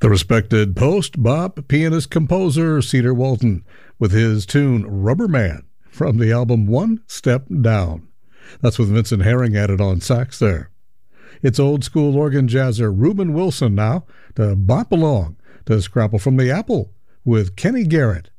The respected post-bop pianist-composer Cedar Walton with his tune Rubber Man from the album One Step Down. That's with Vincent Herring added on sax there. It's old-school organ jazzer Reuben Wilson now to bop along to Scrapple from the Apple with Kenny Garrett.